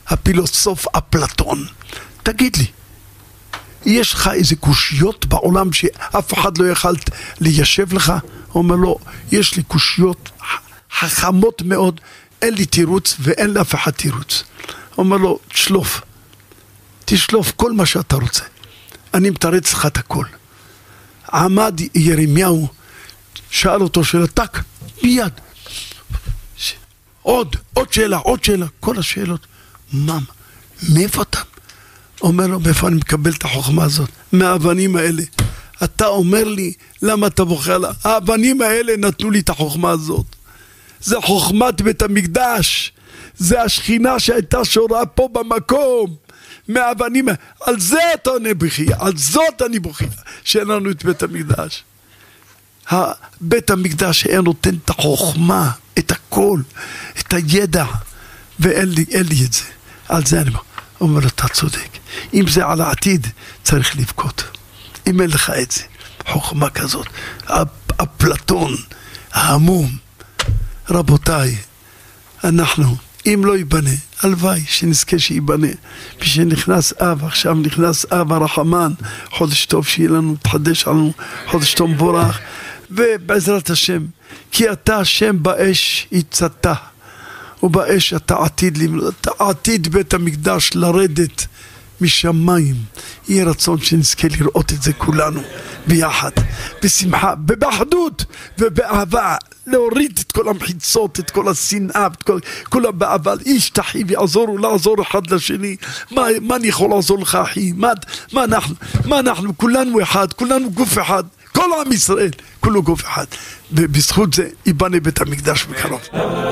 הפילוסוף אפלטון, תגיד לי, יש לך איזה קושיות בעולם שאף אחד לא יכל ליישב לך? הוא אומר לו, יש לי קושיות חכמות מאוד, אין לי תירוץ ואין לאף אחד תירוץ. הוא אומר לו, תשלוף כל מה שאתה רוצה, אני מתרץ לך את הכל. עמד ירמיהו, שאל אותו שאלה, טק, מיד, עוד שאלה, כל השאלות, מאיפה אתה? אומר לו, מאיפה אני מקבל את החוכמה הזאת? מהאבנים האלה. אתה אומר לי, למה אתה בוכה עליו? האבנים האלה נתנו לי את החוכמה הזאת. זה חוכמת בית המקדש, זה השכינה שהייתה שורה פה במקום, מהאבנים, על זה אתה עונה בכייה, על זאת אני בוכייה, שאין לנו את בית המקדש. בית המקדש היה נותן את החוכמה, את הכל, את הידע, ואין לי את זה. על זה אני אומר, אתה צודק. אם זה על העתיד, צריך לבכות. אם אין לך את זה, חוכמה כזאת, אפלטון, ההמום. רבותיי, אנחנו, אם לא ייבנה, הלוואי שנזכה שיבנה. כשנכנס אב, עכשיו נכנס אב הרחמן, חודש טוב שיהיה לנו, תחדש לנו, חודש טוב מבורך, ובעזרת השם, כי אתה השם באש יצאת, ובאש אתה עתיד בית המקדש לרדת משמיים. יהיה רצון שנזכה לראות את זה כולנו ביחד, בשמחה, באחדות ובאהבה, להוריד את כל המחיצות, את כל השנאה, את כל הבאהבה. איש תחי ויעזורו, לעזור אחד לשני. מה אני יכול לעזור לך אחי? מה אנחנו? כולנו אחד, כולנו גוף אחד, כל עם ישראל כולו גוף אחד, ובזכות זה ייבנה בית המקדש בקרוב.